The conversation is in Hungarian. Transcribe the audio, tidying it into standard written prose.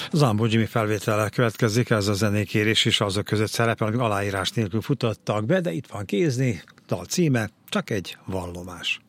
Zambó Jimmy felvétellel következik, ez a zenékérés is azok között szerepel, amik aláírás nélkül futottak be, de itt van kézni, dal címe, csak egy vallomás.